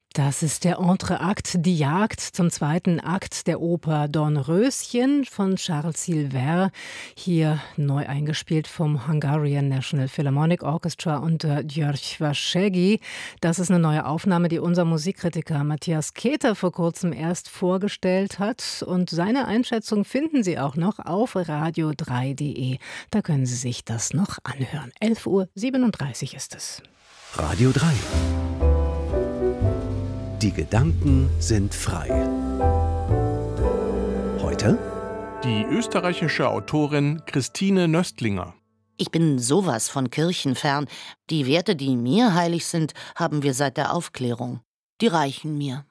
Das ist der Entreakt, die Jagd zum zweiten Akt der Oper Dornröschen von Charles Silver, hier neu eingespielt vom Hungarian National Philharmonic Orchestra unter György Vasegi. Das ist eine neue Aufnahme, die unser Musikkritiker Matthias Keter vor kurzem erst vorgestellt hat. Und seine Einschätzung finden Sie auch noch auf radio3.de. Da können Sie sich das noch anhören. 11:37 Uhr ist es. Radio 3. Die Gedanken sind frei. Heute die österreichische Autorin Christine Nöstlinger. Ich bin sowas von kirchenfern. Die Werte, die mir heilig sind, haben wir seit der Aufklärung. Die reichen mir.